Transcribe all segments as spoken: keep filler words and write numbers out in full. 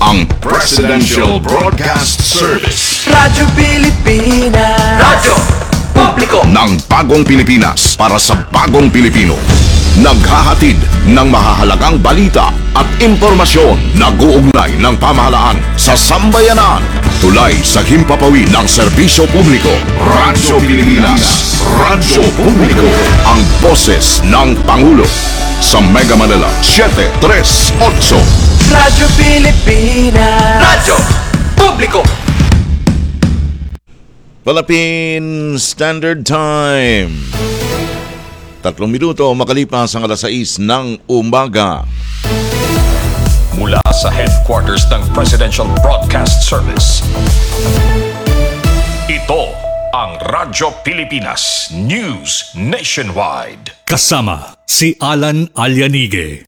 ang Presidential Broadcast Service. Radyo Pilipinas. Radyo Publiko ng bagong Pilipinas para sa bagong Pilipino. Naghahatid ng mahahalagang balita at impormasyon na guugnay ng pamahalaan sa sambayanan. Tulay sa himpapawid ng serbisyo publiko. Radyo Pilipinas. Radyo Publiko. Ang boses ng Pangulo. Sa Mega Manila, seven three eight. Radyo Pilipinas. Radyo Publiko. Philippine Standard Time. Tatlong minuto makalipas ang alas sais ng umaga. Mula sa headquarters ng Presidential Broadcast Service. Ito ang Radyo Pilipinas News Nationwide. Kasama si Alan Alianige.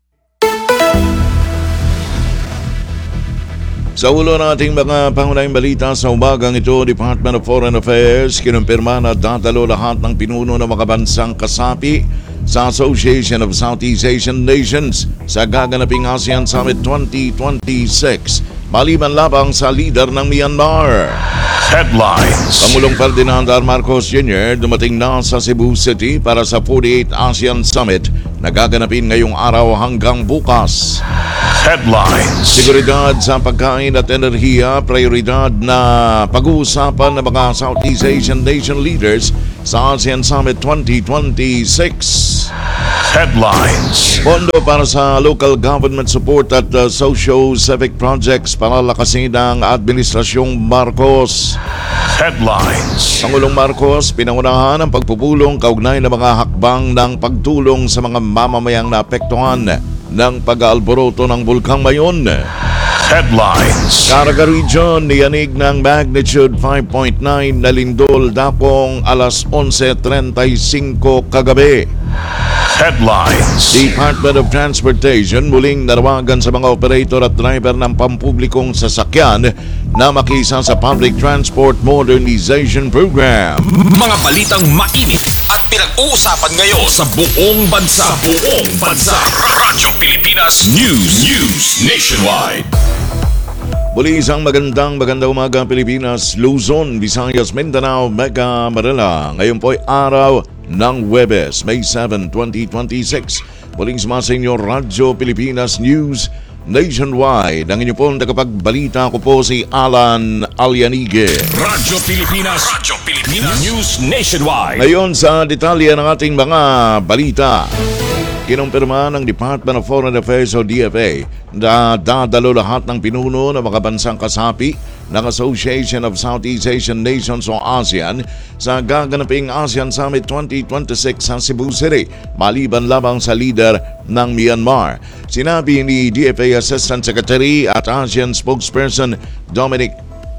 Sa ulo ng ating mga pangunahing balita sa umagang ito, Department of Foreign Affairs kinumpirma na dadalo lahat ng pinuno ng mga bansang kasapi sa Association of Southeast Asian Nations sa gaganaping ASEAN Summit twenty twenty-six, maliban labang sa leader ng Myanmar. Headlines. Pangulong Ferdinand R. Marcos Junior dumating na sa Cebu City para sa forty-eighth ASEAN Summit na gaganapin ngayong araw hanggang bukas. Headlines. Seguridad sa pagkain at enerhiya, prioridad na pag-uusapan ng mga Southeast Asian nation leaders sa ASEAN Summit twenty twenty-six. Headlines. Pondo para sa local government support at uh, socio-civic projects para lakasin ang Administrasyong Marcos. Headlines. Pangulong Marcos pinangunahan ang pagpupulong kaugnay ng mga hakbang ng pagtulong sa mga mamamayang naapektuhan ng pag-aalboroto ng Bulkang Mayon. Headlines. Caraga Region, niyanig ng magnitude five point nine na lindol dakong alas eleven thirty-five kagabi. Headlines. Department of Transportation muling narawagan sa mga operator at driver ng pampublikong sasakyan na makisa sa Public Transport Modernization Program. Mga balitang mainit at pinag-uusapan ngayon sa buong bansa. Sa buong bansa. Radyo Pilipinas News. News Nationwide. Muli isang magandang magandang umaga Pilipinas, Luzon, Visayas, Mindanao, Mega Manila. Ngayon po ay araw ng Huwebes, May seventh, twenty twenty-six. Muling sumasa inyo Radyo Pilipinas News Nationwide. Ang inyo pong tagapagbalita ko po si Alan Alianige. Radyo Pilipinas. Radyo Pilipinas News Nationwide. Ngayon sa detalye ng ating mga balita. Kinumpirma ng Department of Foreign Affairs o D F A na dadalo lahat ng pinuno ng mga bansang kasapi ng Association of Southeast Asian Nations o ASEAN sa gaganaping ASEAN Summit twenty twenty-six sa Cebu City, maliban lamang sa leader ng Myanmar. Sinabi ni D F A Assistant Secretary at ASEAN Spokesperson Dominic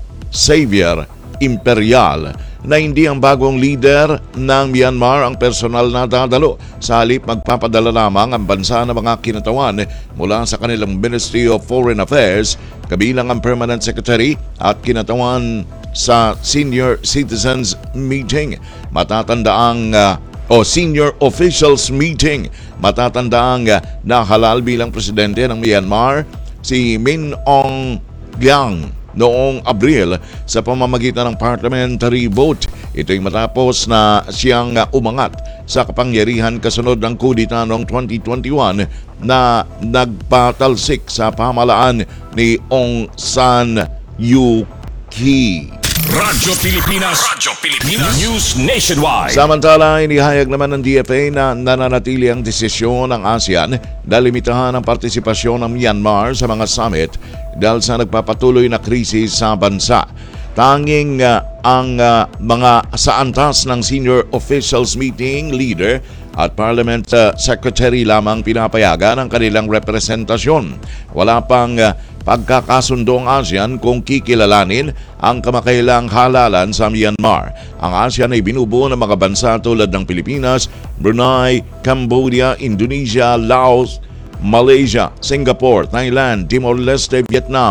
Xavier Imperial na hindi ang bagong leader ng Myanmar ang personal na dadalo. Sa halip, magpapadala lamang ang bansa ng mga kinatawan mula sa kanilang Ministry of Foreign Affairs, kabilang ang Permanent Secretary at kinatawan sa Senior Citizens Meeting. Matatandaang uh, o Senior Officials Meeting. Matatandaang uh, nahalal bilang presidente ng Myanmar si Min Aung Hlaing noong Abril sa pamamagitan ng parliamentary vote. Ito'y matapos na siyang umangat sa kapangyarihan kasunod ng kudita noong twenty twenty-one na nagpatalsik sa pamahalaan ni Aung San Suu Kyi. Radyo Pilipinas. Radyo Pilipinas News Nationwide. Samantala, inihayag naman ng D F A na nananatili ang desisyon ng ASEAN na limitahan ang partisipasyon ng Myanmar sa mga summit dahil sa nagpapatuloy na krisis sa bansa. Tanging uh, ang uh, mga sa antas ng Senior Officials Meeting leader at Parliament uh, Secretary lamang pinapayagan ang kanilang representasyon. Wala pang uh, pagkakasundo ang ASEAN kung kikilalanin ang kamakailang halalan sa Myanmar. Ang ASEAN ay binubuo ng mga bansa tulad ng Pilipinas, Brunei, Cambodia, Indonesia, Laos, Malaysia, Singapore, Thailand, Timor-Leste, Vietnam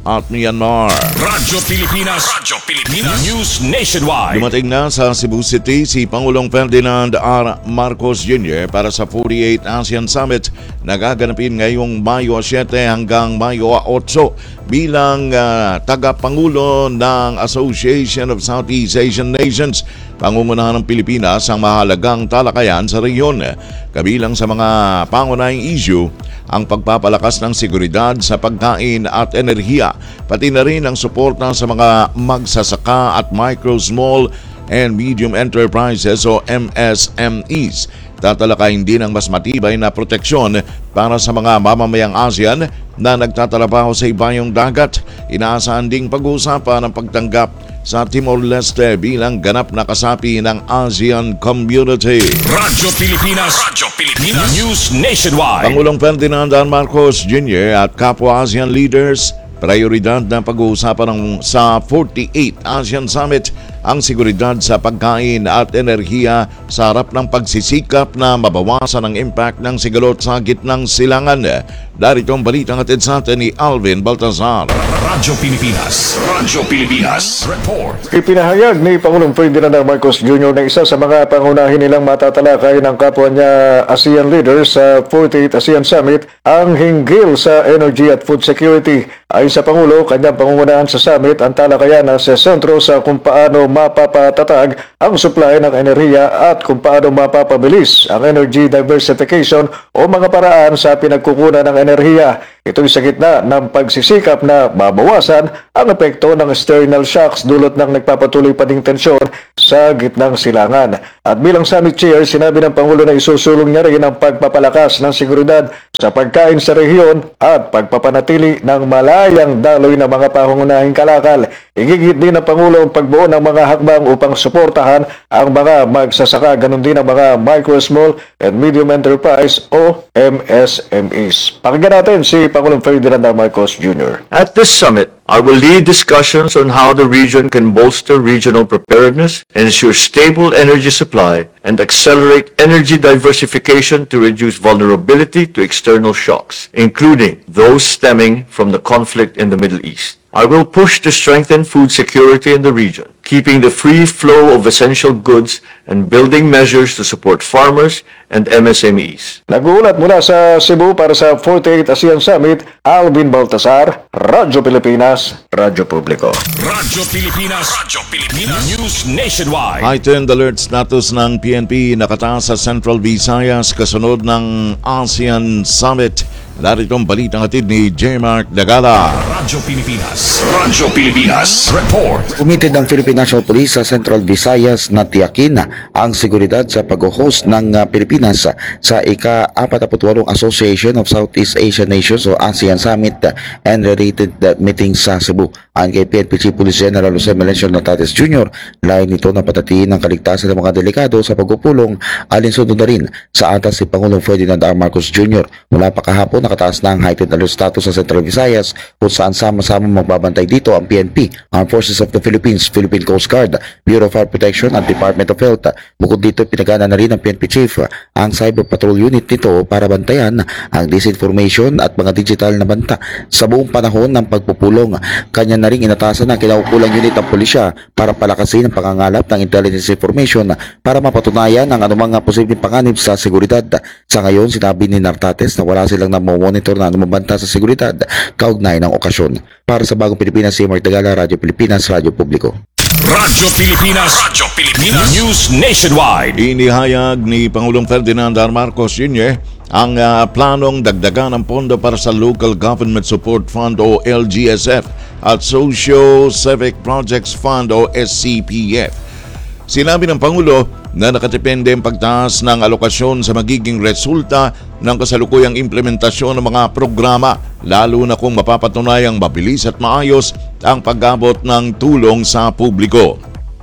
at Myanmar. Radyo Pilipinas. Radyo Pilipinas. News Nationwide. Dumating na sa Cebu City si Pangulong Ferdinand R. Marcos Junior para sa forty-eighth ASEAN Summit na gaganapin ngayong Mayo siyete hanggang Mayo eight bilang uh, tagapangulo ng Association of Southeast Asian Nations. Pangungunahan ng Pilipinas ang mahalagang talakayan sa rehiyon. Kabilang sa mga pangunahing issue ang pagpapalakas ng seguridad sa pagkain at enerhiya, pati na rin ang suporta sa mga magsasaka at micro, small and medium enterprises o M S M Es. Tatalakayin din ang mas matibay na proteksyon para sa mga mamamayang ASEAN na nagtatrabaho sa ibayong dagat. Inaasahan ding pag-uusapan ang pagtanggap sa Timor-Leste bilang ganap na kasapi ng ASEAN Community. Radyo Pilipinas. Radyo Pilipinas. News Nationwide. Pangulong Ferdinand R. Marcos Junior at kapwa ASEAN leaders, prioridad na pag-uusapan ng sa forty-eighth ASEAN Summit ang seguridad sa pagkain at enerhiya sa harap ng pagsisikap na mabawasan ang impact ng sigalot sa gitnang silangan. Darito ang balitang hatid sa atin ni Alvin Baltazar. Radyo Pilipinas. Radyo Pilipinas. Report. Ipinahayag ni Pangulong Ferdinand R. Marcos Junior na isa sa mga pangunahin nilang matatalakay ng kapwa niya ASEAN leaders sa forty-eighth ASEAN Summit ang hinggil sa energy at food security. Ayon sa Pangulo, kanyang pangungunahan sa summit ang talakayan na sa sentro sa kung paano mapapatatag ang supply ng enerhiya at kung paano mapapabilis ang energy diversification o mga paraan sa pinagkukunan ng enerhiya. Ito'y sa gitna ng pagsisikap na mabawasan ang epekto ng external shocks dulot ng nagpapatuloy pa ding tensyon sa gitnang silangan. At bilang summit chair, sinabi ng Pangulo na isusulong niya rin ang pagpapalakas ng seguridad sa pagkain sa rehiyon at pagpapanatili ng malayang daloy ng mga pangunahing kalakal. Igigit din ng Pangulo ang pagbuo ng mga hakbang upang suportahan ang mga magsasaka, ganun din ang mga micro, small and medium enterprise o M S M Es. Pakinggan natin si Pangulong Ferdinand R. Marcos Junior At this summit, I will lead discussions on how the region can bolster regional preparedness, ensure stable energy supply, and accelerate energy diversification to reduce vulnerability to external shocks, including those stemming from the conflict in the Middle East. I will push to strengthen food security in the region, keeping the free flow of essential goods and building measures to support farmers and M S M Es. Nag-uulat mula sa Cebu para sa forty-eighth ASEAN Summit, Alvin Baltasar, Radyo Pilipinas, Radyo Publiko. Radyo Pilipinas. Radyo Pilipinas. News Nationwide. Heightened alert status ng P N P nakataas sa Central Visayas kasunod ng ASEAN Summit. Narito ang balitang hatid ni J. Mark Dagala. Radyo Pilipinas. Radyo Pilipinas. Report. Umitid ang Philippine National Police sa Central Visayas na tiyakin ang seguridad sa pag-host ng uh, Pilipinas sa ika-forty-eighth Association of Southeast Asian Nations o ASEAN Summit and related uh, meetings sa Cebu. Ang kay P N P Chief Police General Jose Melencio Natates Junior, lain nito na patatiin ang kaligtasan ng mga delikado sa pagpupulong, alinsunod na rin sa atas si Pangulong Ferdinand R. Marcos Junior Mula pa kahapon, nakataas na ang heightened alert status sa Central Visayas kung saan sama-sama magbabantay dito ang P N P, Armed Forces of the Philippines, Philippine Coast Guard, Bureau of Fire Protection at Department of Health. Bukod dito, pinagana na rin ng P N P Chief ang Cyber Patrol Unit nito para bantayan ang disinformation at mga digital na banta sa buong panahon ng pagpupulong. Kanya na rin inatasan ng kinaukulang unit ng pulisya para palakasin ang pangangalap ng intelligence information para mapatunayan ang anumang posibleng panganib sa seguridad. Sa ngayon, sinabi ni Nartates na wala silang namomonitor na lumabanta sa seguridad kaugnay ng okasyon. Para sa Bagong Pilipinas, si Mark Tagala, Radyo Pilipinas, Radyo Publiko. Radyo Pilipinas. Radyo Pilipinas. News Nationwide. Inihayag ni Pangulong Ferdinand R. Marcos Junior ang uh, planong dagdagan ng pondo para sa Local Government Support Fund o L G S F at Socio-Civic Projects Fund o S C P F. Sinabi ng Pangulo na nakatipende ang pagtaas ng alokasyon sa magiging resulta ng kasalukuyang implementasyon ng mga programa, lalo na kung mapapatunayang mabilis at maayos ang pag-abot ng tulong sa publiko.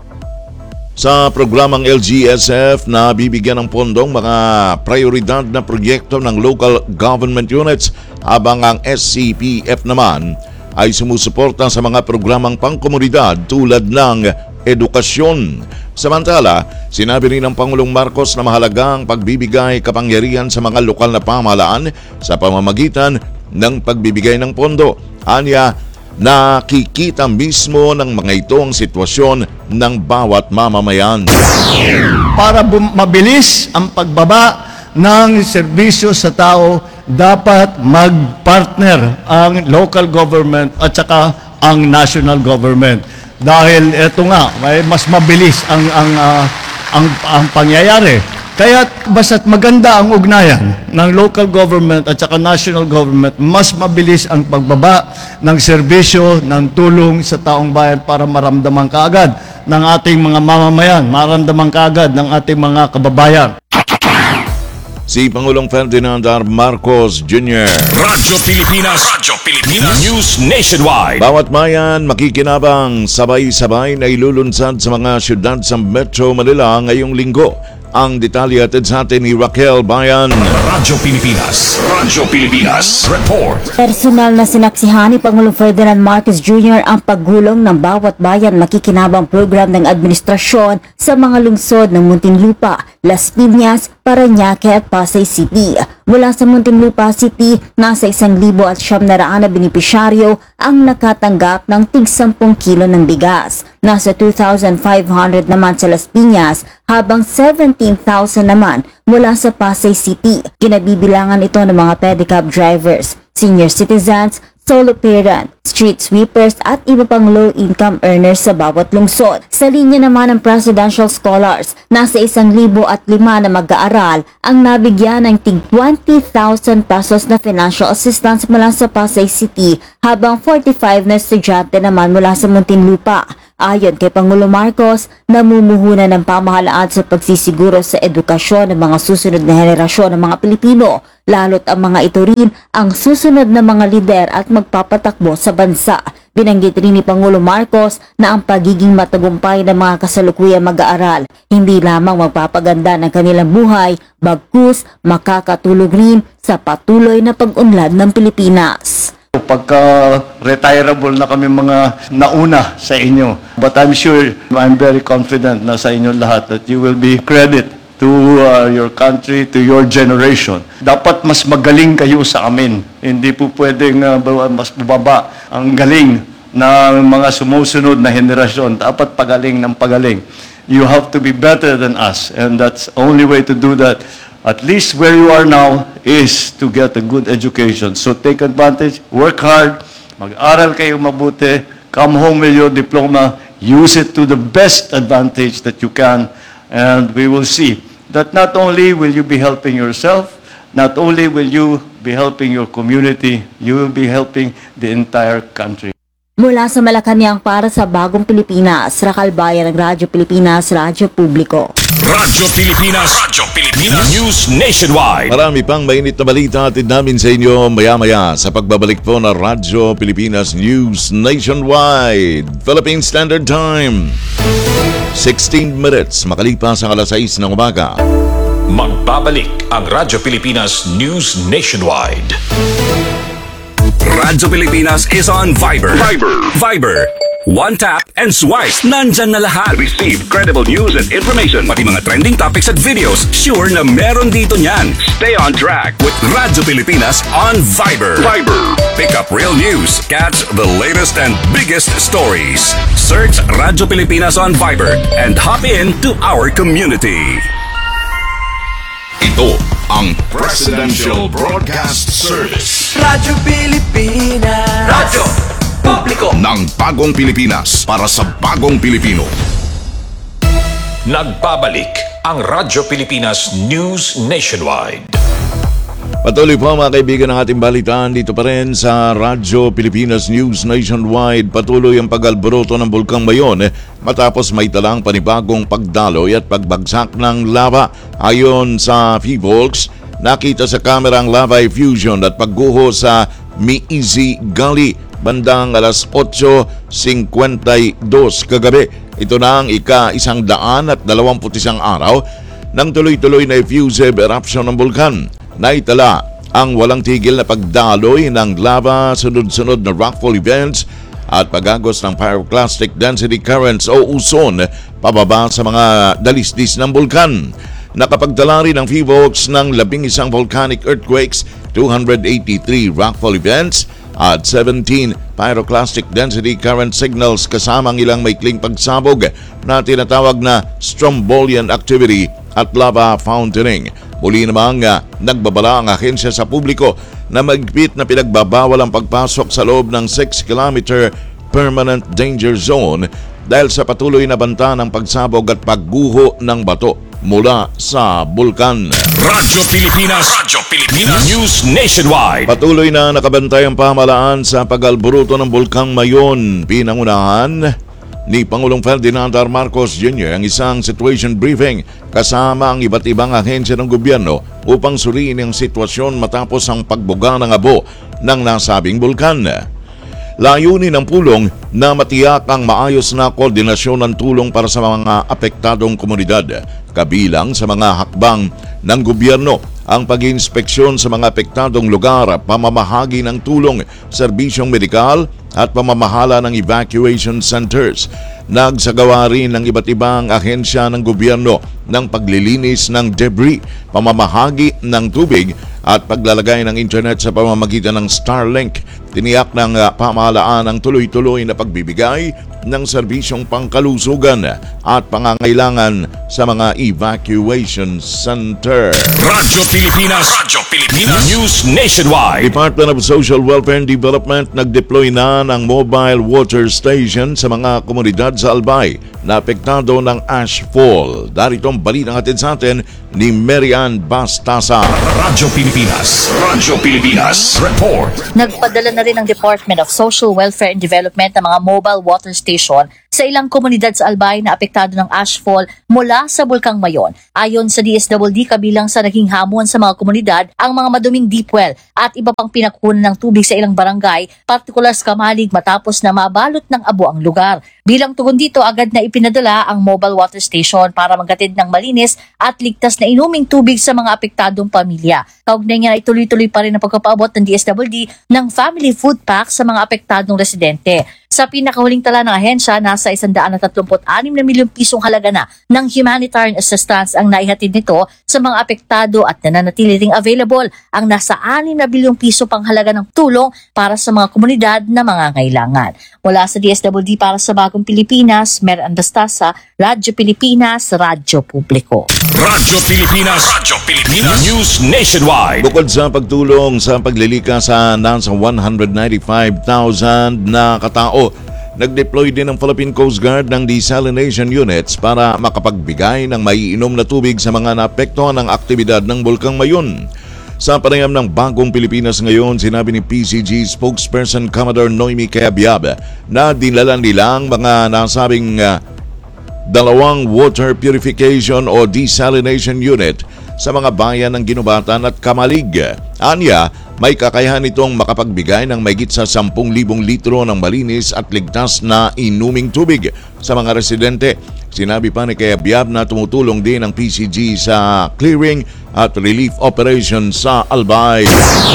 Sa programang L G S F na bibigyan ng pondong mga prioridad na proyekto ng local government units, habang ang S C P F naman ay sumusuporta sa mga programang pangkomunidad tulad ng edukasyon. Samantala, sinabi rin ng Pangulong Marcos na mahalaga ang pagbibigay kapangyarihan sa mga lokal na pamahalaan sa pamamagitan ng pagbibigay ng pondo. Anya, nakikita mismo ng mga ito ang sitwasyon ng bawat mamamayan. Para bum- mabilis ang pagbaba ng serbisyo sa tao, dapat mag-partner ang local government at saka ang national government. Dahil ito nga, may mas mabilis ang ang ah, ang, ang pangyayari. Kaya basta't maganda ang ugnayan ng local government at saka national government, mas mabilis ang pagbaba ng serbisyo, ng tulong sa taong bayan para maramdaman kaagad ng ating mga mamamayan, maramdaman kaagad ng ating mga kababayan. Si Pangulong Ferdinand R. Marcos Junior Radyo Pilipinas. Radyo Pilipinas. News Nationwide. Bawat bayan makikinabang, sabay-sabay na ilulunsad sa mga syudad sa Metro Manila ngayong linggo. Ang detalye atid sa atin ni Raquel Bayan. Radyo Pilipinas. Radyo Pilipinas. Report. Personal na sinaksihan ni Pangulong Ferdinand Marcos Junior ang paggulong ng bawat bayan makikinabang program ng administrasyon sa mga lungsod ng Muntinlupa, Las Piñas, Parañaque at Pasay City. Mula sa Muntinlupa City, nasa isang libo at siyam na raan na benepisyaryo ang nakatanggap ng tig sampung kilo ng bigas. Nasa two thousand five hundred naman sa Las Piñas, habang seventeen thousand naman mula sa Pasay City. Kinabibilangan ito ng mga pedicab drivers, senior citizens, solo parent, street sweepers at iba pang low-income earners sa bawat lungsod. Sa linya naman ng presidential scholars, nasa isang libo at lima na mag-aaral ang nabigyan ng tig twenty thousand pesos na financial assistance mula sa Pasay City, habang forty-five na estudyante naman mula sa Muntinlupa. Ayon kay Pangulo Marcos, namumuhunan ng pamahalaan sa pagsisiguro sa edukasyon ng mga susunod na henerasyon ng mga Pilipino, lalo't ang mga ito rin ang susunod na mga lider at magpapatakbo sa bansa. Binanggit rin ni Pangulo Marcos na ang pagiging matagumpay ng mga kasalukuyang mag-aaral hindi lamang magpapaganda ng kanilang buhay, bagkus makakatulong rin sa patuloy na pag-unlad ng Pilipinas. Pagka-retirable na kami mga nauna sa inyo. But I'm sure, I'm very confident na sa inyo lahat that you will be credit to uh, your country, to your generation. Dapat mas magaling kayo sa amin. Hindi po pwedeng uh, mas bubaba ang galing ng mga sumusunod na henerasyon. Dapat pagaling ng pagaling. You have to be better than us. And that's the only way to do that. At least where you are now is to get a good education. So take advantage, work hard, mag-aral kayo mabuti, come home with your diploma, use it to the best advantage that you can, and we will see that not only will you be helping yourself, not only will you be helping your community, you will be helping the entire country. Mula sa Malacanang para sa Bagong Pilipinas, Raquel Bayan ng Radyo Pilipinas, Radyo Publiko. Radyo Pilipinas. Radyo Pilipinas. News Nationwide. Marami pang mainit na balita atid namin sa inyo maya-maya sa pagbabalik po ng Radyo Pilipinas News Nationwide. Philippine Standard Time. sixteen minutes makalipas ang alas sais ng umaga. Magbabalik ang Radyo Pilipinas News Nationwide. Radyo Pilipinas is on Viber. Viber. Viber. One tap and swipe. Nandyan na lahat. Receive credible news and information. Pati mga trending topics at videos. Sure na meron dito niyan. Stay on track with Radyo Pilipinas on Viber. Viber. Pick up real news. Catch the latest and biggest stories. Search Radyo Pilipinas on Viber and hop in to our community. Ito ang Presidential Broadcast Service Radyo Pilipinas. Radyo Publiko ng Bagong Pilipinas para sa Bagong Pilipino. Nagbabalik ang Radyo Pilipinas News Nationwide. Patuloy po mga kaibigan ng ating balitaan dito pa rin sa Radyo Pilipinas News Nationwide. Patuloy ang pag-alboroto ng Bulkang Mayon matapos may talang panibagong pagdaloy at pagbagsak ng lava. Ayon sa PHIVOLCS, nakita sa kamera ang lava effusion at pagguho sa Miizi Gully bandang alas otso singkwentados kagabi. Ito na ang ika-isang daan at dalawamput isang araw ng tuloy-tuloy na effusive eruption ng bulkan. Naitala ang walang tigil na pagdaloy ng lava, sunod-sunod na rockfall events at pagagos ng pyroclastic density currents o uson pababa sa mga dalisdis ng bulkan. Nakapagdala rin ang PHIVOLCS ng labing isang volcanic earthquakes, two hundred eighty-three rockfall events at seventeen pyroclastic density current signals kasama ang ilang maikling pagsabog na tinatawag na strombolian activity at lava fountaining. Muli namang uh, nagbabala ang ahensya sa publiko na magpit na pinagbabawal ang pagpasok sa loob ng six kilometer permanent danger zone dahil sa patuloy na banta ng pagsabog at pagguho ng bato mula sa bulkan. Radyo Pilipinas, Radyo Pilipinas, News Nationwide. Patuloy na nakabantay ang pamahalaan sa pag-alburuto ng Bulkang Mayon. Pinangunahan ni Pangulong Ferdinand R. Marcos Junior ang isang situation briefing kasama ang iba't ibang ahensya ng gobyerno upang suriin ang sitwasyon matapos ang pagbuga ng abo ng nasabing bulkan. Layunin ng pulong na matiyak ang maayos na koordinasyon ng tulong para sa mga apektadong komunidad, kabilang sa mga hakbang ng gobyerno ang pag-inspeksyon sa mga apektadong lugar, pamamahagi ng tulong, serbisyong medikal at pamamahala ng evacuation centers. Nagsagawa rin ng iba't ibang ahensya ng gobyerno ng paglilinis ng debris, pamamahagi ng tubig at paglalagay ng internet sa pamamagitan ng Starlink. Tiniyak ng uh, pamahalaan ang tuloy-tuloy na pagbibigay ng serbisyong pangkalusugan at pangangailangan sa mga evacuation center. Radyo Pilipinas, Radyo Pilipinas, News Nationwide. Department of Social Welfare and Development nag-deploy na ng mobile water station sa mga komunidad sa Albay na apektado ng ashfall. Darito ang balitang hatid sa atin ni Marian Bastasa. Radyo Pilipinas, Radyo Pilipinas, Report. Nagpadala na rin ang Department of Social Welfare and Development ng mga mobile water station sa ilang komunidad sa Albay na apektado ng ashfall mula sa Bulkang Mayon. Ayon sa D S W D, kabilang sa naging hamon sa mga komunidad ang mga maduming deep well at iba pang pinagkunan ng tubig sa ilang barangay, partikular sa Kamalig, matapos na mabalot ng abo ang lugar. Bilang tugon dito, agad na ipinadala ang mobile water station para maghatid ng malinis at ligtas na inuming tubig sa mga apektadong pamilya. Kaugnay niya, ituloy-tuloy pa rin ang pagpapaabot ng D S W D ng family food pack sa mga apektadong residente. Sa pinakahuling tala ng ahensya, nasa one hundred thirty-six na milyong pisong halaga na ng humanitarian assistance ang naihatid nito sa mga apektado at nananatili ring available ang nasa six na bilyong piso pang halaga ng tulong para sa mga komunidad na mangangailangan. Mula sa D S W D para sa Bagong Pilipinas, Marian Bastasa, Radyo Pilipinas, Radyo Publiko. Radyo Pilipinas, Radyo Pilipinas, News Nationwide. Bukod sa pagtulong sa paglilikas sa nasa one hundred ninety-five thousand na katao, nag-deploy din ang Philippine Coast Guard ng desalination units para makapagbigay ng maiinom na tubig sa mga naapektuhan ng aktibidad ng Bulkang Mayon. Sa panayam ng Bagong Pilipinas ngayon, sinabi ni P C G spokesperson Commodore Noemi Cayabyab na dinala nilang mga nasabing uh, dalawang water purification o desalination unit sa mga bayan ng Ginubatan at Kamalig. Anya, may kakayahan itong makapagbigay ng mahigit sa ten thousand litro ng malinis at ligtas na inuming tubig sa mga residente. Sinabi pa ni Cayabyab na tumutulong din ang P C G sa clearing at relief operations sa Albay.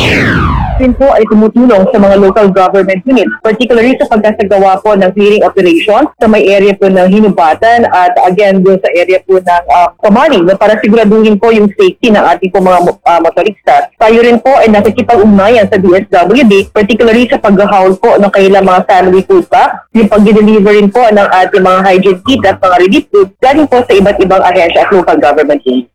Rin po ay tumutulong sa mga local government units, particularly sa pagkasagawa po ng clearing operations sa may area po ng Hinubatan at again doon sa area po ng uh, Kamalig para siguraduhin po yung safety ng ating po mga uh, motorista. Tayo rin po ay nakikipag-ugnayan sa D S W D, particularly sa pag-haul po ng kailang mga family food pack, yung pag-deliver rin po ng ating mga hygiene kit at mga relief food galing po sa iba't ibang ahensya at local government units.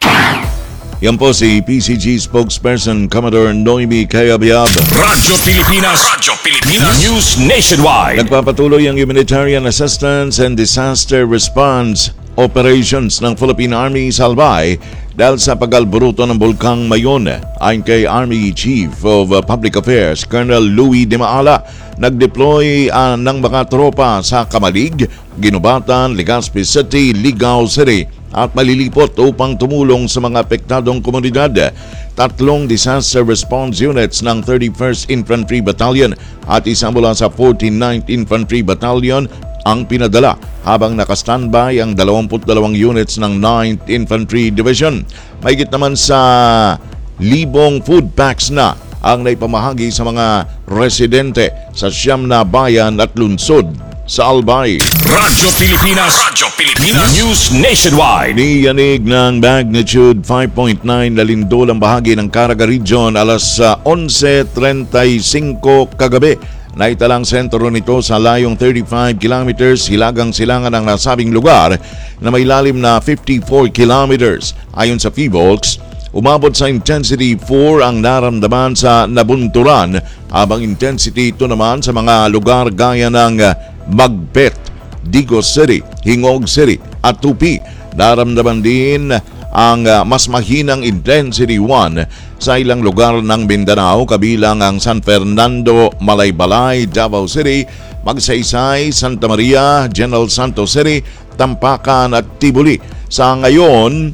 Yan po si P C G spokesperson Commodore Noemi Cayabyab. Radyo Pilipinas, Radyo Pilipinas, News Nationwide. Nagpapatuloy ang humanitarian assistance and disaster response operations ng Philippine Army sa Albay dahil sa pag-alburuto ng Bulkang Mayon. Ayon kay Army Chief of Public Affairs Colonel Louis De Maala, nag-deploy uh, ng mga tropa sa Kamalig, Ginubatan, Legazpi City, Ligao City at Malilipot upang tumulong sa mga apektadong komunidad. Tatlong disaster response units ng thirty-first Infantry Battalion at isa mula sa forty-ninth Infantry Battalion ang pinadala, habang nakastandby ang twenty-two units ng ninth Infantry Division. Mahigit naman sa libong food packs na ang naipamahagi sa mga residente sa siyam na bayan at lungsod sa Albay. Radyo Pilipinas. Radyo Pilipinas. News Nationwide. Niyanig ng magnitude five point nine na lindol ang bahagi ng Caraga Region alas uh, eleven thirty-five kagabi. Naitalang sentro nito sa layong thirty-five kilometers hilagang silangan ng nasabing lugar na may lalim na fifty-four kilometers. Ayon sa PHIVOLCS, umabot sa intensity four ang naramdaman sa Nabunturan, habang intensity two naman sa mga lugar gaya ng Magpet, Digos City, Hingog City at Tupi. Naramdaman din ang uh, mas mahinang intensity one sa ilang lugar ng Mindanao, kabilang ang San Fernando, Malaybalay, Davao City, Magsaysay, Santa Maria, General Santos City, Tampakan at Tibuli. Sa ngayon,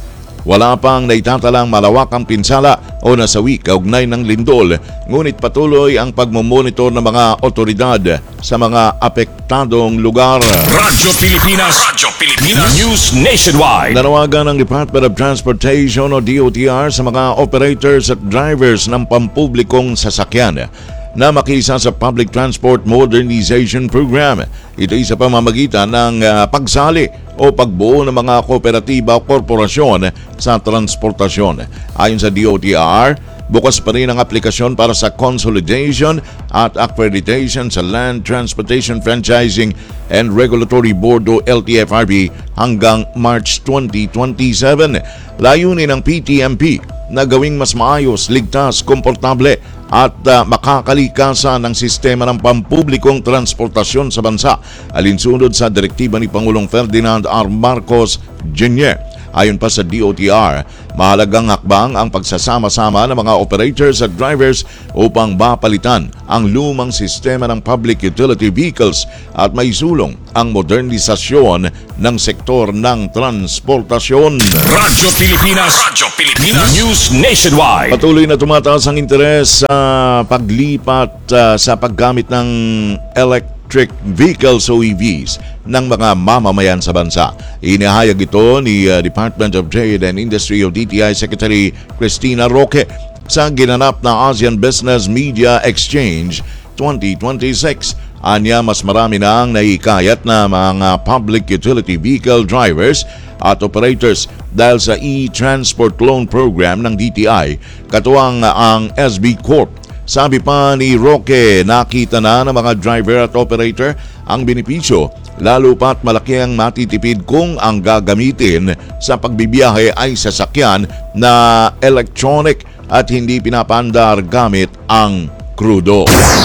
wala pang naitatalang malawakang pinsala o nasawi kaugnay ng lindol, ngunit patuloy ang pagmumonitor ng mga otoridad sa mga apektadong lugar. Radyo Pilipinas. Radyo Pilipinas. News Nationwide. Nanawagan ng Department of Transportation o D O T R sa mga operators at drivers ng pampublikong sasakyan na makisa sa Public Transport Modernization Program. Ito ay sa pamamagitan ng uh, pagsali o pagbuo ng mga kooperatiba o korporasyon sa transportasyon. Ayon sa D O T R, bukas pa rin ang aplikasyon para sa consolidation at accreditation sa Land Transportation Franchising and Regulatory Board o L T F R B hanggang March twenty twenty-seven. Layunin ng P T M P na gawing mas maayos, ligtas, komportable at uh, makakalikasan ng sistema ng pampublikong transportasyon sa bansa, alinsunod sa direktiba ni Pangulong Ferdinand R. Marcos Junior Ayon pa sa D O T R, mahalagang hakbang ang pagsasama-sama ng mga operators at drivers upang mapalitan ang lumang sistema ng public utility vehicles at maisulong ang modernisasyon ng sektor ng transportasyon. Radyo Pilipinas. Radyo Pilipinas. News Nationwide. Patuloy na tumataas ang interes sa paglipat uh, sa paggamit ng electric vehicles o E Vs ng mga mamamayan sa bansa. Inihayag ito ni uh, Department of Trade and Industry o D T I Secretary Cristina Roque sa ginanap na ASEAN Business Media Exchange twenty twenty-six. Anya, mas marami na ang naikayat na mga public utility vehicle drivers at operators dahil sa e-transport loan program ng D T I, katuwang ang S B Corp. Sabi pa ni Roque, nakita na ng mga driver at operator ang benepisyo, lalo pat malaki ang matitipid kung ang gagamitin sa pagbibiyahe ay sasakyan na electronic at hindi pinapandar gamit ang krudo.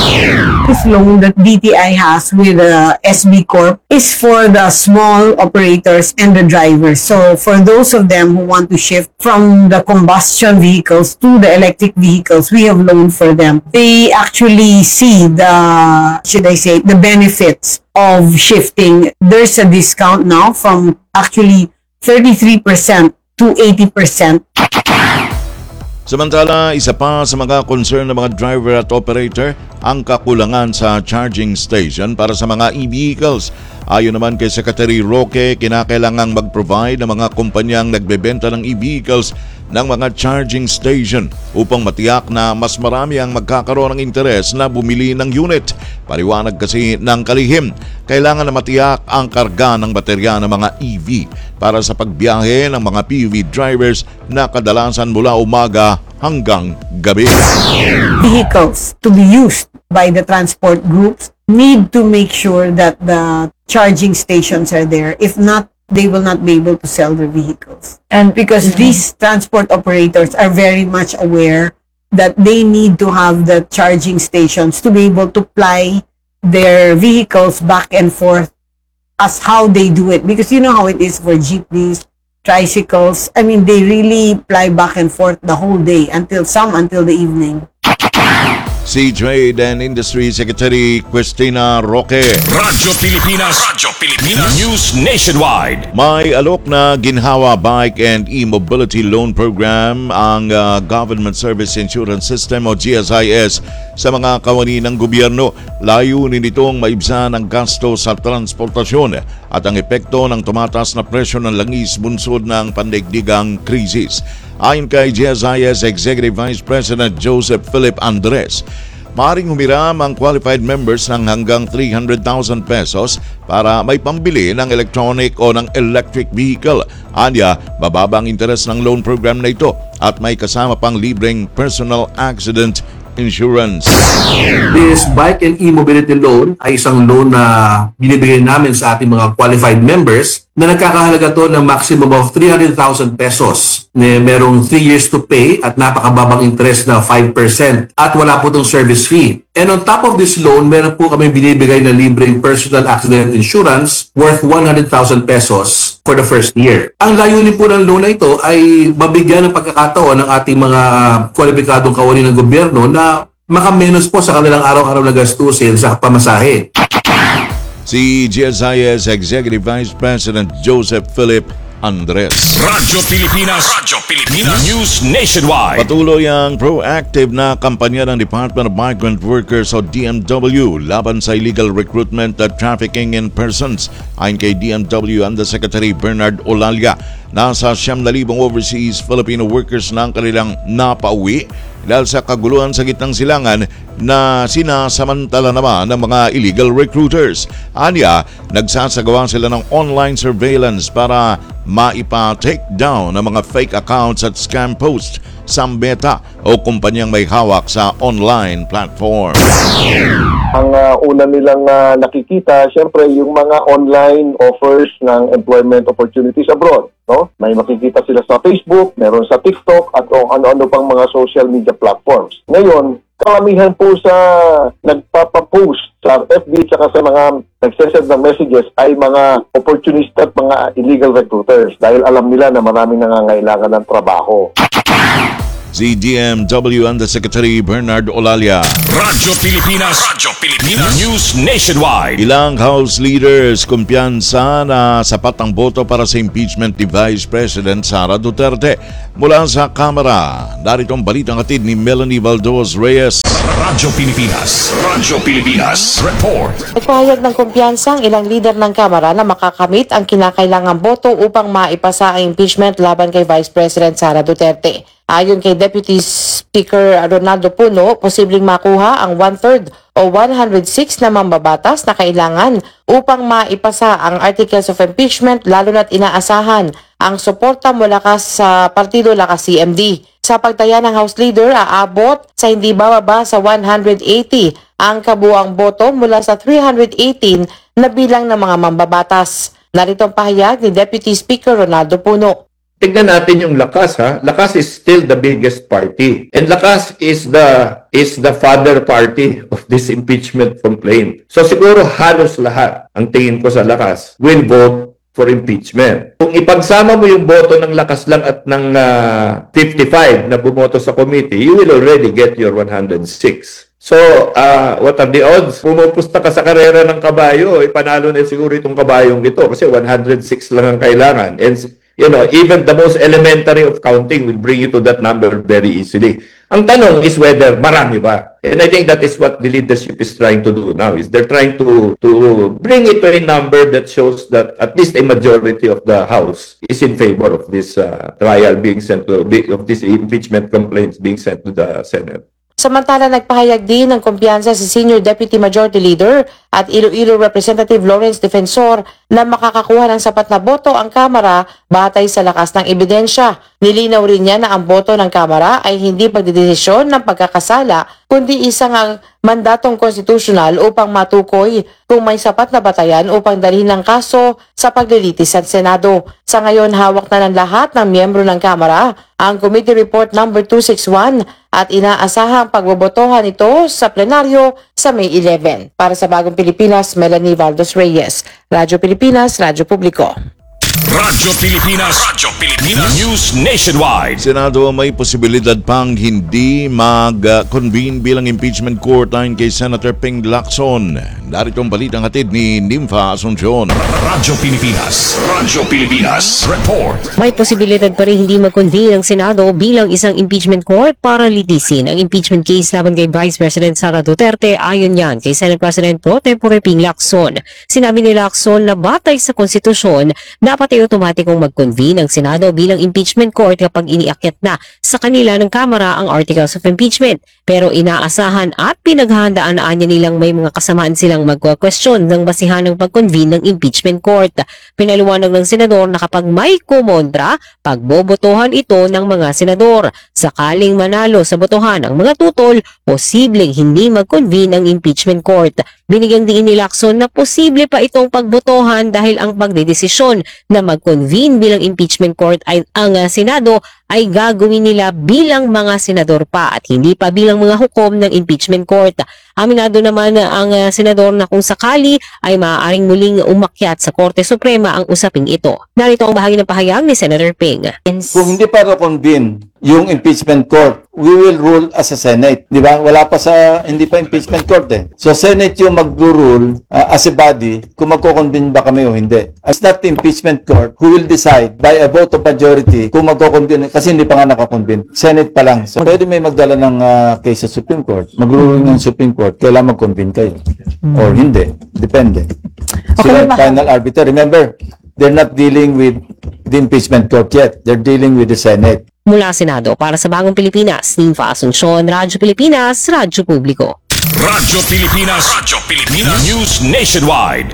This loan that D T I has with the S B Corp is for the small operators and the drivers. So for those of them who want to shift from the combustion vehicles to the electric vehicles, we have loaned for them. They actually see the, should I say, the benefits of shifting. There's a discount now from actually thirty-three percent to eighty percent. Samantala, isa pa sa mga concern ng mga driver at operator ang kakulangan sa charging station para sa mga e-vehicles. Ayon naman kay Secretary Roque, kinakailangang mag-provide ng mga kumpanyang nagbebenta ng e-vehicles ng mga charging station upang matiyak na mas marami ang magkakaroon ng interes na bumili ng unit. Paliwanag kasi ng kalihim, kailangan na matiyak ang karga ng baterya ng mga E V para sa pagbiyahe ng mga P U V drivers na kadalasan mula umaga hanggang gabi. Vehicles to be used by the transport groups need to make sure that the charging stations are there. If not, they will not be able to sell their vehicles. And because mm-hmm. these transport operators are very much aware that they need to have the charging stations to be able to ply their vehicles back and forth as how they do it. Because you know how it is for jeepneys, tricycles. I mean, they really ply back and forth the whole day until some until the evening. Si Trade and Industry Secretary Cristina Roque. Radyo Pilipinas. Radyo Pilipinas. News Nationwide. May alok na ginhawa bike and e-mobility loan program ang uh, Government Service Insurance System o G S I S sa mga kawani ng gobyerno. Layunin nitong maibsan ang gasto sa transportasyon at ang epekto ng tumataas na presyo ng langis bunsod ng pandaigdigang krisis. Ayon kay G S I S Executive Vice President Joseph Philip Andres, maaaring humiram ang qualified members ng hanggang three hundred thousand pesos para may pambili ng electronic o ng electric vehicle. Anya, bababa ang interes ng loan program na ito at may kasama pang libreng personal accident insurance. This bike and e-mobility loan ay isang loan na binibigay namin sa ating mga qualified members na nagkakahalaga to ng maximum of three hundred thousand pesos. Merong three years to pay at napakababang interest na five percent at wala po itong service fee. And on top of this loan, meron po kami binibigay na libreng personal accident insurance worth one hundred thousand pesos for the first year. Ang layunin po ng loan na ito ay mabigyan ng pagkakataon ng ating mga kwalipikadong kawani ng gobyerno na makamenos po sa kanilang araw-araw na gastusin sa pamasahe. Si G S I S Executive Vice President Joseph Philip Andres. Radyo Pilipinas, Radyo Pilipinas, News Nationwide. Patuloy ang proactive na kampanya ng Department of Migrant Workers o D M W laban sa illegal recruitment at trafficking in persons. Ayon kay D M W Undersecretary Bernard Olalia, nasa siyam na libong overseas Filipino workers na ang kanilang napauwi dahil sa kaguluhan sa gitnang silangan na sinasamantala naman ng mga illegal recruiters. Anya, nagsasagawa sila ng online surveillance para maipa-take down ang mga fake accounts at scam posts sa Meta o kumpanyang may hawak sa online platform. Ang uh, una nilang uh, nakikita, syempre, yung mga online offers ng employment opportunities abroad. No? May makikita sila sa Facebook, meron sa TikTok, at o ano-ano pang mga social media platforms. Ngayon, karamihan po sa nagpapapost sa F B at sa mga nagsesend ng messages ay mga opportunist at mga illegal recruiters dahil alam nila na maraming nangangailangan ng trabaho. Si D M W Undersecretary Bernard Olalia. Radyo Pilipinas, Radyo Pilipinas, News Nationwide. Ilang House leaders kumpiyansa na sapat ang boto para sa impeachment ni Vice President Sara Duterte. Mula sa Kamara, narito ang balitang hatid ni Melanie Valdos Reyes. Radyo Pilipinas, Radyo Pilipinas, Report. Nagpahayag ng kumpiyansa ang ilang leader ng Kamara na makakamit ang kinakailangang boto upang maipasa ang impeachment laban kay Vice President Sara Duterte. Ayon kay Deputy Speaker Ronaldo Puno, posibleng makuha ang one-third o one hundred six na mambabatas na kailangan upang maipasa ang Articles of Impeachment, lalo na't inaasahan ang suporta mula sa Partido Lakas C M D. Sa pagtaya ng House Leader, aabot sa hindi bababa sa one hundred eighty ang kabuang boto mula sa three hundred eighteen na bilang ng mga mambabatas. Narito ang pahayag ni Deputy Speaker Ronaldo Puno. Tignan natin yung Lakas, ha? Lakas is still the biggest party. And Lakas is the is the father party of this impeachment complaint. So siguro halos lahat, ang tingin ko sa Lakas, will vote for impeachment. Kung ipagsama mo yung boto ng Lakas lang at ng uh, fifty-five na bumoto sa committee, you will already get your one hundred six. So, uh, what are the odds? Pumupusta ka sa karera ng kabayo, ipanalo na siguro itong kabayong ito kasi one hundred six lang ang kailangan. And you know, even the most elementary of counting will bring you to that number very easily. Ang tanong is whether marami ba? And I think that is what the leadership is trying to do now, is they're trying to to bring it to a number that shows that at least a majority of the House is in favor of this uh, trial being sent to, of this impeachment complaints being sent to the Senate. Samantala, nagpahayag din ng kumpiyansa si Senior Deputy Majority Leader at Iloilo Representative Lawrence Defensor na makakakuha ng sapat na boto ang Kamara batay sa lakas ng ebidensya. Nilinaw rin niya na ang boto ng Kamara ay hindi pagdedesisyon ng pagkakasala kundi isang ang mandatong konstitusyonal upang matukoy kung may sapat na batayan upang dalhin ng kaso sa paglilitis sa Senado. Sa ngayon, hawak na ng lahat ng miyembro ng Kamara ang Committee Report number two sixty-one at inaasahang pagbobotohan ito sa plenaryo sa May eleven. Para sa Bagong Pilipinas, Melanie Valdos Reyes. Radyo Pilipinas, Radyo Publiko. Radyo Pilipinas, Radyo Pilipinas, News Nationwide. Senado may posibilidad pang hindi mag-convene bilang impeachment court ayon kay Senator Ping Lacson. Narito ang balitang hatid ni Nympha Asuncion. Radyo Pilipinas, Radyo Pilipinas, Report. May posibilidad pa rin hindi mag-convene ang Senado bilang isang impeachment court para litisin ang impeachment case laban kay Vice President Sara Duterte. Ayon yan kay Senate President Pro Tempore Ping Lacson. Sinabi ni Lacson na batay sa konstitusyon, dapat ay otomatikong mag-convene ang Senado bilang impeachment court kapag iniakyat na sa kanila ng Kamara ang Articles of Impeachment. pero inaasahan at pinaghahandaan niya nilang may mga kasamaan silang magwa-question ng basihan ng pag-convene ng impeachment court. Pinaliwanag ng senador na kapag may kumontra, pagbobotohan ito ng mga senador. Sakaling manalo sa botohan ang mga tutol, posibleng hindi mag-convene ang impeachment court. Binigyang diin ni Lacson na posible pa itong pagbotohan dahil ang pagdedesisyon na mag-convene bilang impeachment court ay ang uh, Senado ay gagawin nila bilang mga senador pa at hindi pa bilang mga hukom ng impeachment court. Aminado naman ang uh, senador na kung sakali ay maaaring muling umakyat sa Korte Suprema ang usaping ito. Narito ang bahagi ng pahayag ni Senator Ping. Kung hindi pa na-convene yung impeachment court, we will rule as a Senate. Di ba? Wala pa sa, hindi pa impeachment court eh. So Senate yung mag-rule uh, as a body kung magko-convene ba kami o hindi. It's not the impeachment court who will decide by a vote of majority kung magko-convene kasi hindi pa nga naka-convene. Senate pa lang. So pwede may magdala ng uh, case sa Supreme Court. Mag-rule ng Supreme Court, kailangan mag-convene kayo. Or hindi. Depende. Sila so, final arbiter. Remember, they're not dealing with the impeachment court yet. They're dealing with the Senate. Mula Senado para sa Bagong Pilipinas, Ninfa Asuncion, Radyo Pilipinas, Radyo Publiko. Radyo Pilipinas, Radyo Pilipinas, News Nationwide.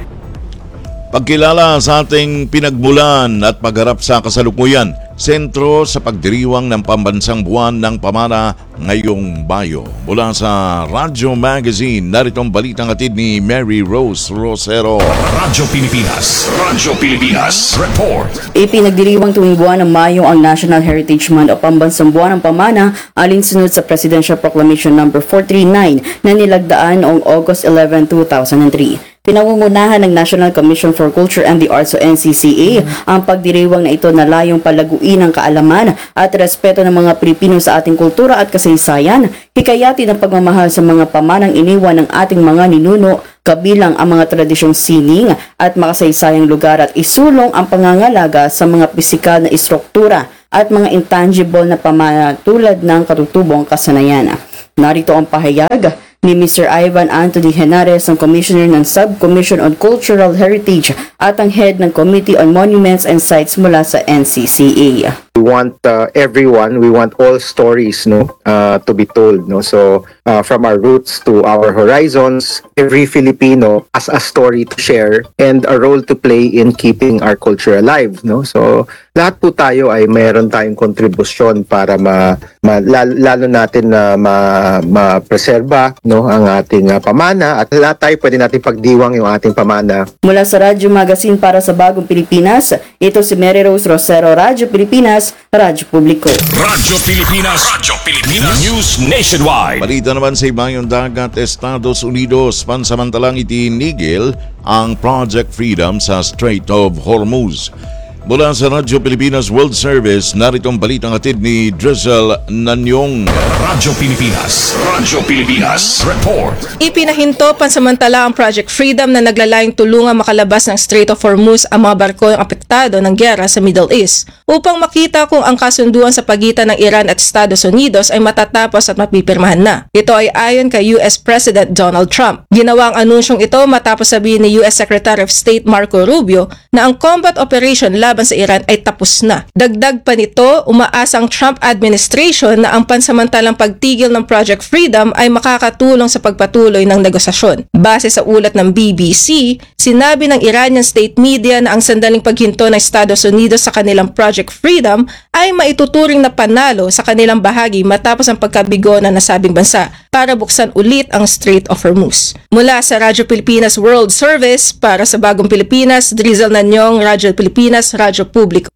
Pagkilala sa ating pinagmulan at pagharap sa kasalukuyan, sentro sa pagdiriwang ng pambansang buwan ng pamana ngayong Mayo. Mula sa Radyo Magazine, narito ang balitang hatid ni Mary Rose Rosero. Radyo Pilipinas, Radyo Pilipinas, Report. Ipinagdiriwang tuwing buwan ng Mayo ang National Heritage Month o pambansang buwan ng pamana alinsunod sa Presidential Proclamation number four thirty-nine na nilagdaan noong August eleventh, two thousand three. Pinangungunahan ng National Commission for Culture and the Arts o N C C A ang pagdiriwang na ito na layong palaguin ang kaalaman at respeto ng mga Pilipino sa ating kultura at kasaysayan, hikayatin ang pagmamahal sa mga pamanang iniwan ng ating mga ninuno, kabilang ang mga tradisyong sining at makasaysayang lugar at isulong ang pangangalaga sa mga pisikal na istruktura at mga intangible na pamana tulad ng katutubong kasanayan. Narito ang pahayag ni Mister Ivan Anthony Henares, ang Commissioner ng Subcommission on Cultural Heritage at ang Head ng Committee on Monuments and Sites mula sa N C C A. We want uh, everyone, we want all stories no, uh, to be told. No? So uh, from our roots to our horizons, every Filipino has a story to share and a role to play in keeping our culture alive. No? So lahat po tayo ay mayroon tayong kontribusyon para ma, ma, lalo natin na ma, ma-preserba no, ang ating uh, pamana at lahat tayo pwede natin pagdiwang yung ating pamana. Mula sa Radyo Magazine para sa Bagong Pilipinas, ito si Mary Rose Rosero, Radyo Pilipinas, Radyo Publiko. Radyo Pilipinas, Radyo Pilipinas, News Nationwide. Balita naman sa ibayong dagat, Estados Unidos, pansamantalang itinigil ang Project Freedom sa Strait of Hormuz. Mula sa Radyo Pilipinas World Service, narito ang balitang hatid ni Drizzle Nanyong. Radyo Pilipinas, Radyo Pilipinas, Report. Ipinahinto pansamantala ang Project Freedom na naglalayong tulungan makalabas ng Strait of Hormuz ang mga barko ng apektado ng gyera sa Middle East upang makita kung ang kasunduan sa pagitan ng Iran at Estados Unidos ay matatapos at mapipirmahan na. Ito ay ayon kay U S President Donald Trump. Ginawa ang anunsyong ito matapos sabihin ni U S Secretary of State Marco Rubio na ang combat operation laban sa Iran ay tapos na. Dagdag pa nito, umaasa ang Trump administration na ang pansamantalang pagtigil ng Project Freedom ay makakatulong sa pagpatuloy ng negosasyon. Base sa ulat ng B B C, sinabi ng Iranian state media na ang sandaling paghinto ng Estados Unidos sa kanilang Project Freedom ay maituturing na panalo sa kanilang bahagi matapos ang pagkabigo ng nasabing bansa para buksan ulit ang Strait of Hormuz. Mula sa Radyo Pilipinas World Service para sa Bagong Pilipinas, Drizzle Nanyong, Radyo Pilipinas, Radyo Publiko.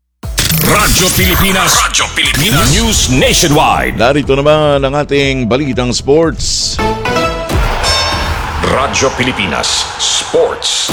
Radyo Pilipinas, Radyo Pilipinas, News Nationwide. Narito naman ang ating balitang sports. Radyo Pilipinas Sports.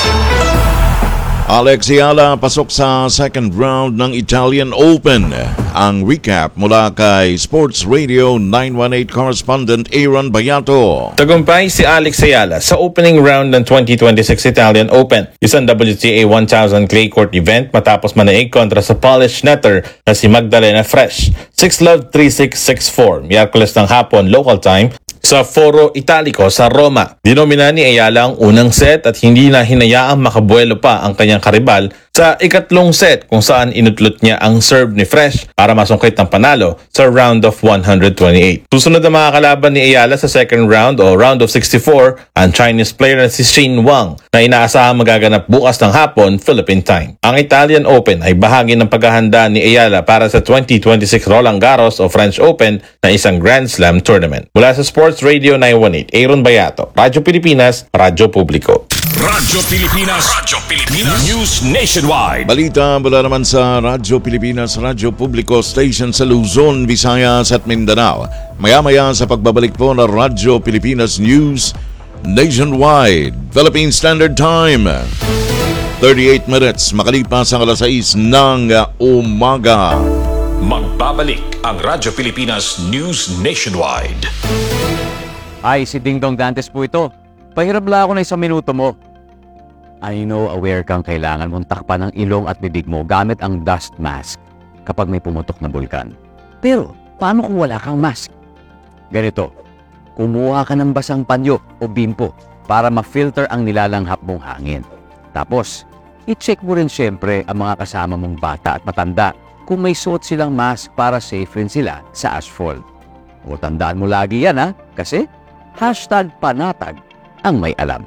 Alex Ayala pasok sa second round ng Italian Open. Ang recap mula kay Sports Radio nine one eight correspondent Aaron Bayato. Tagumpay si Alex Ayala sa opening round ng twenty twenty-six Italian Open. Isang W T A one thousand clay court event matapos manaig kontra sa Polish netter na si Magdalena Fresh. six love, three six, six four. Miyerkules ng hapon local time sa Foro Italico sa Roma. Dinomina ni Ayala ang unang set at hindi na hinayaang makabuelo pa ang kanyang karibal sa ikatlong set kung saan inutlot niya ang serve ni Fresh para masungkit ng panalo sa round of one hundred twenty-eight. Susunod na mga kalaban ni Ayala sa second round o round of sixty-four ang Chinese player na si Xin Wang na inaasahang magaganap bukas ng hapon Philippine time. Ang Italian Open ay bahagi ng paghahanda ni Ayala para sa twenty twenty-six Roland Garros o French Open na isang Grand Slam tournament. Mula sa Sports Radio nine one eight, Aaron Bayato, Radyo Pilipinas, Radyo Publiko. Radyo Pilipinas, Radyo Pilipinas, News Nationwide. Balita mula naman sa Radyo Pilipinas, Radyo Publiko Station sa Luzon, Visayas at Mindanao. Maya-maya sa pagbabalik po ng Radyo Pilipinas News Nationwide, Philippine Standard Time. thirty-eight minutes makalipas ang alas sais ng umaga. Magbabalik ang Radyo Pilipinas News Nationwide. Ay, si Ding Dong Dantes po ito. Pahirap lang ako na isang minuto mo. I know aware kang kailangan mong takpan ng ilong at bibig mo gamit ang dust mask kapag may pumutok na bulkan. Pero, paano kung wala kang mask? Ganito, kumuha ka ng basang panyo o bimpo para ma-filter ang nilalanghap mong hangin. Tapos, i-check mo rin syempre ang mga kasama mong bata at matanda kung may suot silang mask para safe rin sila sa asphalt. O tandaan mo lagi yan ha, kasi hashtag panatag ang may alam.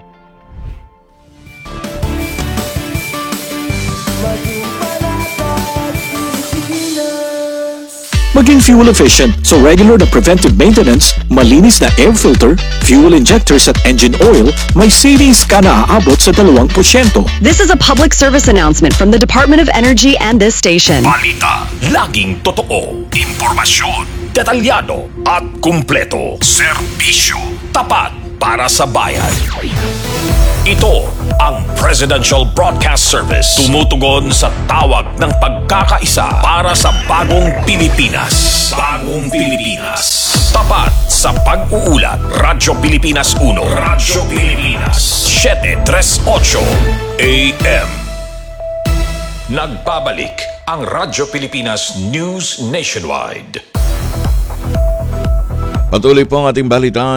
Maging fuel efficient, so regular na preventive maintenance, malinis na air filter, fuel injectors at engine oil, may savings ka na aabot sa dalawang porsyento. This is a public service announcement from the Department of Energy and this station. Balita, laging totoo, impormasyon, detalyado at kumpleto. Serbisyo, tapat para sa bayan. Ito ang Presidential Broadcast Service. Tumutugon sa tawag ng pagkakaisa para sa bagong Pilipinas. Bagong Pilipinas. Tapat sa pag-uulat. Radyo Pilipinas one. Radyo Pilipinas seven thirty-eight A M. Nagbabalik ang Radyo Pilipinas News Nationwide. Patuloy po ang ating balita.